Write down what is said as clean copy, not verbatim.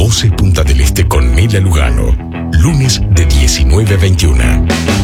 Voces Punta del Este con Mela Lugano. Lunes de 19 a 21.